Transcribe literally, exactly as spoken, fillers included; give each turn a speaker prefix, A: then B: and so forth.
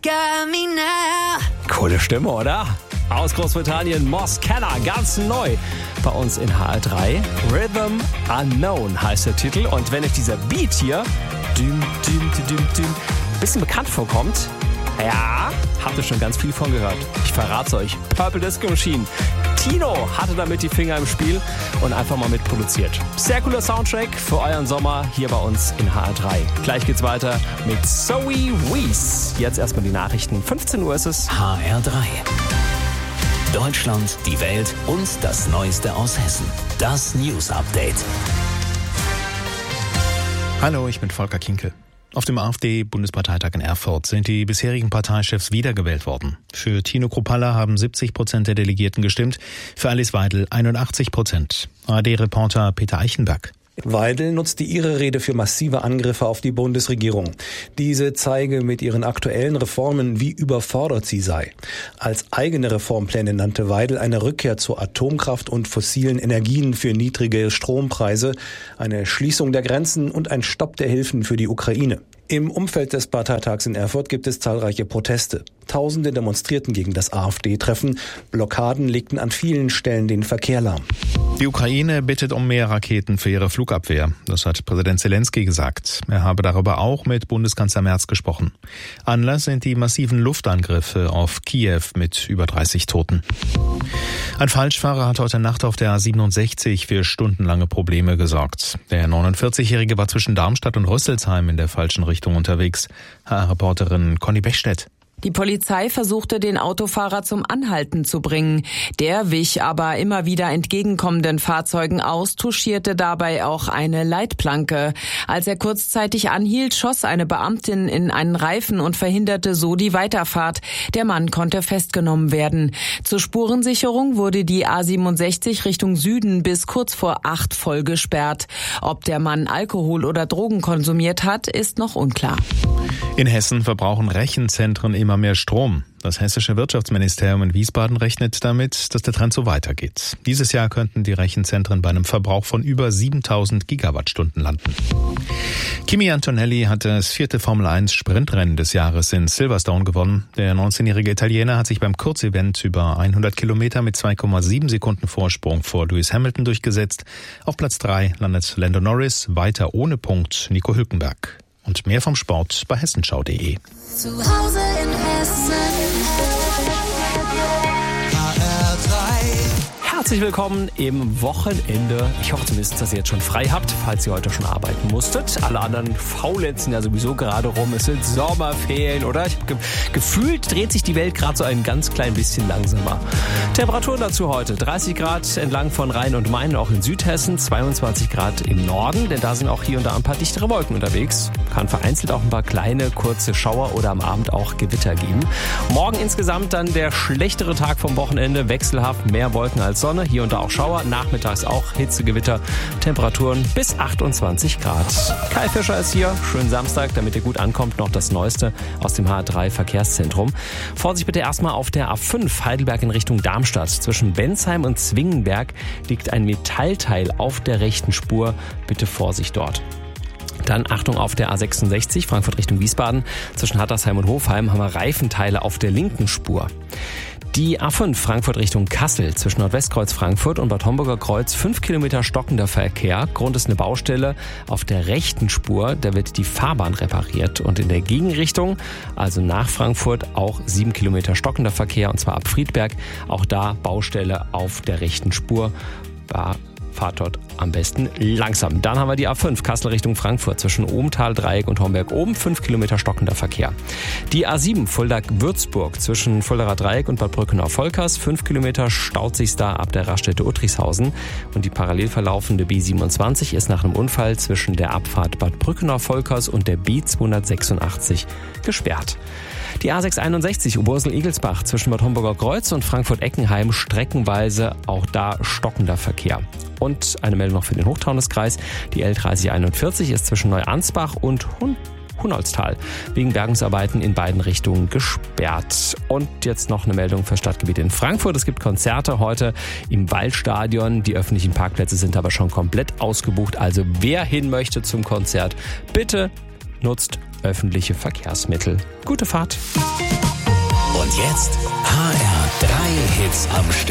A: got me now.
B: Coole Stimme, oder? Aus Großbritannien, Moss Kenner, ganz neu bei uns in H R drei. Rhythm Unknown heißt der Titel. Und wenn euch dieser Beat hier düm, düm, düm, düm, ein bisschen bekannt vorkommt, ja, habt ihr schon ganz viel von gehört. Ich verrat's euch. Purple Disco Machine. Tino hatte damit die Finger im Spiel und einfach mal mitproduziert. Sehr cooler Soundtrack für euren Sommer hier bei uns in H R drei. Gleich geht's weiter mit Zoe Wees. Jetzt erstmal die Nachrichten. fünfzehn Uhr ist es.
C: H R drei. Deutschland, die Welt und das Neueste aus Hessen. Das News Update.
D: Hallo, ich bin Volker Kinkel. Auf dem AfD-Bundesparteitag in Erfurt sind die bisherigen Parteichefs wiedergewählt worden. Für Tino Kruppalla haben siebzig Prozent der Delegierten gestimmt, für Alice Weidel einundachtzig Prozent. A R D-Reporter Peter Eichenberg.
E: Weidel nutzte ihre Rede für massive Angriffe auf die Bundesregierung. Diese zeige mit ihren aktuellen Reformen, wie überfordert sie sei. Als eigene Reformpläne nannte Weidel eine Rückkehr zur Atomkraft und fossilen Energien für niedrige Strompreise, eine Schließung der Grenzen und ein Stopp der Hilfen für die Ukraine. Im Umfeld des Parteitags in Erfurt gibt es zahlreiche Proteste. Tausende demonstrierten gegen das AfD-Treffen. Blockaden legten an vielen Stellen den Verkehr lahm.
D: Die Ukraine bittet um mehr Raketen für ihre Flugabwehr. Das hat Präsident Zelensky gesagt. Er habe darüber auch mit Bundeskanzler Merz gesprochen. Anlass sind die massiven Luftangriffe auf Kiew mit über dreißig Toten. Ein Falschfahrer hat heute Nacht auf der A siebenundsechzig für stundenlange Probleme gesorgt. Der neunundvierzigjährige war zwischen Darmstadt und Rüsselsheim in der falschen Richtung unterwegs. H R-Reporterin Conny Bechstedt.
F: Die Polizei versuchte, den Autofahrer zum Anhalten zu bringen. Der wich aber immer wieder entgegenkommenden Fahrzeugen aus, touchierte dabei auch eine Leitplanke. Als er kurzzeitig anhielt, schoss eine Beamtin in einen Reifen und verhinderte so die Weiterfahrt. Der Mann konnte festgenommen werden. Zur Spurensicherung wurde die A siebenundsechzig Richtung Süden bis kurz vor acht voll gesperrt. Ob der Mann Alkohol oder Drogen konsumiert hat, ist noch unklar.
D: In Hessen verbrauchen Rechenzentren immer mehr Strom. Das hessische Wirtschaftsministerium in Wiesbaden rechnet damit, dass der Trend so weitergeht. Dieses Jahr könnten die Rechenzentren bei einem Verbrauch von über siebentausend Gigawattstunden landen. Kimi Antonelli hat das vierte Formel eins Sprintrennen des Jahres in Silverstone gewonnen. Der neunzehnjährige Italiener hat sich beim Kurzevent über hundert Kilometer mit zwei Komma sieben Sekunden Vorsprung vor Lewis Hamilton durchgesetzt. Auf Platz drei landet Lando Norris, weiter ohne Punkt Nico Hülkenberg. Und mehr vom Sport bei hessenschau punkt de.
A: Zu Hause in Hessen. H R drei.
B: Herzlich willkommen im Wochenende. Ich hoffe zumindest, dass ihr jetzt schon frei habt, falls ihr heute schon arbeiten musstet. Alle anderen faulenzen ja sowieso gerade rum. Es sind Sommerferien, oder? Ich hab ge- gefühlt dreht sich die Welt gerade so ein ganz klein bisschen langsamer. Temperaturen dazu heute. dreißig Grad entlang von Rhein und Main, auch in Südhessen. zweiundzwanzig Grad im Norden, denn da sind auch hier und da ein paar dichtere Wolken unterwegs. Kann vereinzelt auch ein paar kleine, kurze Schauer oder am Abend auch Gewitter geben. Morgen insgesamt dann der schlechtere Tag vom Wochenende. Wechselhaft, mehr Wolken als Sonne. Hier und da auch Schauer, nachmittags auch Hitzegewitter, Temperaturen bis achtundzwanzig Grad. Kai Fischer ist hier, schönen Samstag, damit ihr gut ankommt, noch das Neueste aus dem H R drei Verkehrszentrum. Vorsicht bitte erstmal auf der A fünf Heidelberg in Richtung Darmstadt. Zwischen Bensheim und Zwingenberg liegt ein Metallteil auf der rechten Spur. Bitte Vorsicht dort. Dann Achtung auf der A sechsundsechzig, Frankfurt Richtung Wiesbaden. Zwischen Hattersheim und Hofheim haben wir Reifenteile auf der linken Spur. Die A fünf Frankfurt Richtung Kassel zwischen Nordwestkreuz Frankfurt und Bad Homburger Kreuz fünf Kilometer stockender Verkehr. Grund ist eine Baustelle auf der rechten Spur. Da wird die Fahrbahn repariert. Und in der Gegenrichtung, also nach Frankfurt, auch sieben Kilometer stockender Verkehr. Und zwar ab Friedberg. Auch da Baustelle auf der rechten Spur. War Fahrt dort am besten langsam. Dann haben wir die A fünf Kassel Richtung Frankfurt zwischen Obenthal, Dreieck und Homberg oben fünf Kilometer stockender Verkehr. Die A sieben Fulda-Würzburg zwischen Fuldaer Dreieck und Bad Brückenau-Volkers fünf Kilometer staut sich da ab der Raststätte Uttrichshausen. Und die parallel verlaufende B siebenundzwanzig ist nach einem Unfall zwischen der Abfahrt Bad Brückenau-Volkers und der B zweihundertsechsundachtzig gesperrt. Die A sechshunderteinundsechzig Obersel-Egelsbach zwischen Bad Homburger Kreuz und Frankfurt-Eckenheim streckenweise auch da stockender Verkehr. Und eine Meldung noch für den Hochtaunuskreis. Die L dreißig einundvierzig ist zwischen Neuansbach und Hun- Hunnolstal wegen Bergungsarbeiten in beiden Richtungen gesperrt. Und jetzt noch eine Meldung für Stadtgebiete in Frankfurt. Es gibt Konzerte heute im Waldstadion. Die öffentlichen Parkplätze sind aber schon komplett ausgebucht. Also wer hin möchte zum Konzert, bitte nutzt öffentliche Verkehrsmittel. Gute Fahrt!
C: Und jetzt H R drei Hits am Stück.